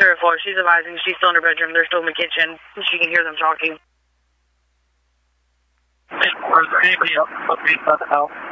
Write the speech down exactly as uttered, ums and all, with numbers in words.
Zero four, she's advising she's still in her bedroom. They're still in the kitchen. She can hear them talking. Where's the baby up? What the hell?